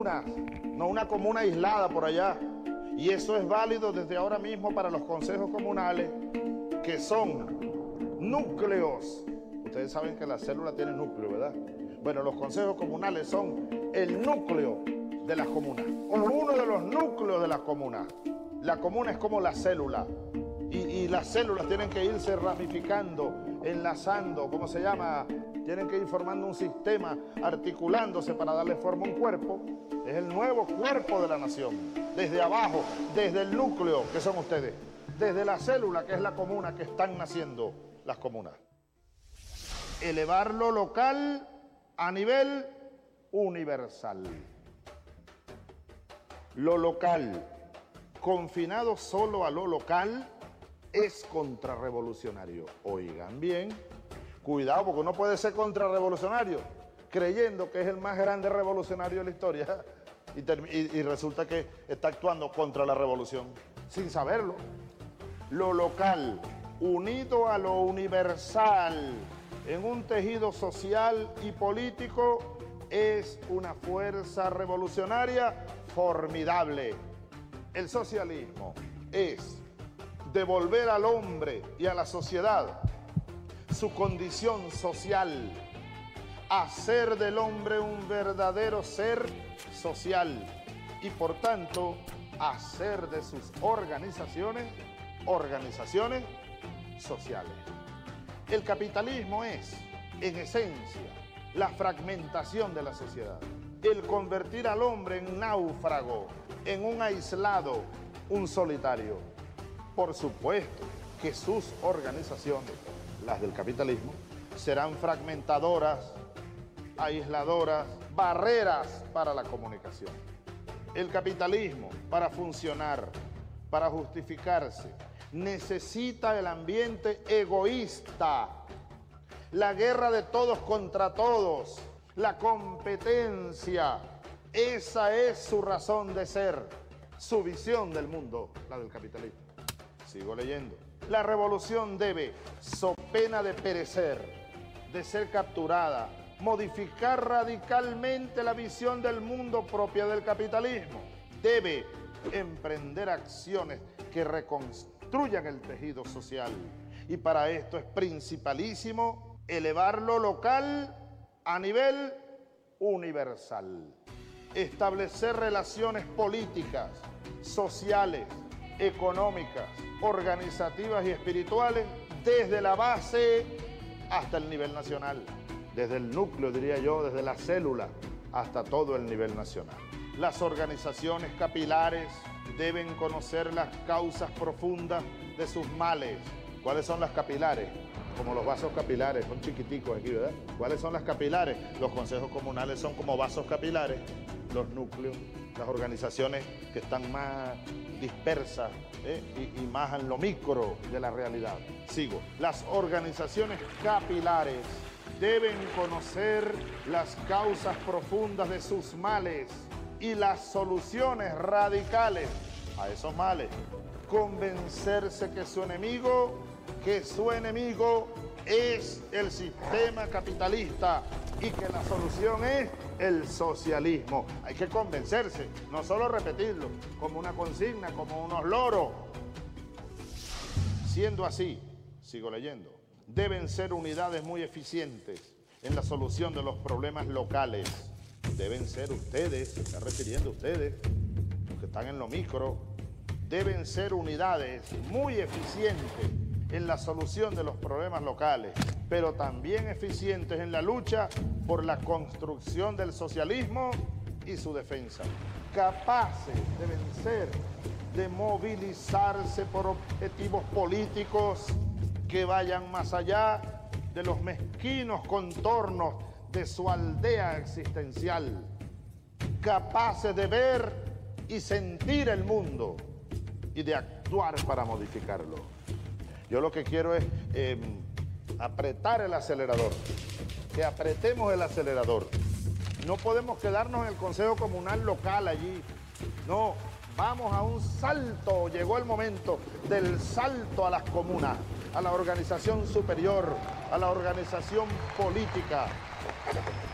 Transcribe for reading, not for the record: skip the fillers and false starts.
no una comuna aislada por allá. Y eso es válido desde ahora mismo para los consejos comunales, que son núcleos. Ustedes saben que la célula tiene núcleo, ¿verdad? Bueno, los consejos comunales son el núcleo de las comunas, uno de los núcleos de las comunas. La comuna es como la célula, y las células tienen que irse ramificando, enlazando, ¿cómo se llama? Tienen que ir formando un sistema, articulándose para darle forma a un cuerpo. Es el nuevo cuerpo de la nación, desde abajo, desde el núcleo, que son ustedes, desde la célula, que es la comuna, que están naciendo las comunas. Elevar lo local a nivel universal. Lo local, confinado solo a lo local, es contrarrevolucionario. Oigan bien, cuidado, porque uno puede ser contrarrevolucionario creyendo que es el más grande revolucionario de la historia y resulta que está actuando contra la revolución sin saberlo. Lo local, unido a lo universal, en un tejido social y político, es una fuerza revolucionaria formidable. El socialismo es devolver al hombre y a la sociedad su condición social, hacer del hombre un verdadero ser social y por tanto hacer de sus organizaciones sociales. El capitalismo es, en esencia, la fragmentación de la sociedad, el convertir al hombre en náufrago, en un aislado, un solitario. Por supuesto que sus organizaciones, las del capitalismo, serán fragmentadoras, aisladoras, barreras para la comunicación. El capitalismo, para funcionar, para justificarse, necesita el ambiente egoísta, la guerra de todos contra todos, la competencia. Esa es su razón de ser, su visión del mundo, la del capitalismo. Sigo leyendo. La revolución debe, so pena de perecer, de ser capturada, modificar radicalmente la visión del mundo propia del capitalismo. Debe emprender acciones que reconstruyan el tejido social. Y para esto es principalísimo elevar lo local a nivel universal. Establecer relaciones políticas, sociales, económicas, organizativas y espirituales desde la base hasta el nivel nacional. Desde el núcleo, diría yo, desde la célula hasta todo el nivel nacional. Las organizaciones capilares deben conocer las causas profundas de sus males. ¿Cuáles son las capilares? Como los vasos capilares, son chiquiticos aquí, ¿verdad? ¿Cuáles son las capilares? Los consejos comunales son como vasos capilares, los núcleos, las organizaciones que están más dispersas y más en lo micro de la realidad. Sigo. Las organizaciones capilares deben conocer las causas profundas de sus males y las soluciones radicales a esos males. Convencerse que su enemigo es el sistema capitalista y que la solución es el socialismo. Hay que convencerse, no solo repetirlo como una consigna, como unos loros. Siendo así, sigo leyendo, deben ser unidades muy eficientes en la solución de los problemas locales. Deben ser ustedes, se está refiriendo a ustedes, los que están en lo micro, deben ser unidades muy eficientes en la solución de los problemas locales, pero también eficientes en la lucha por la construcción del socialismo y su defensa. Capaces deben ser de movilizarse por objetivos políticos que vayan más allá de los mezquinos contornos de su aldea existencial. Capaces de ver y sentir el mundo y de actuar para modificarlo. Yo lo que quiero es apretar el acelerador, que apretemos el acelerador. No podemos quedarnos en el Consejo Comunal local allí. No, vamos a un salto. Llegó el momento del salto a las comunas, a la organización superior, a la organización política.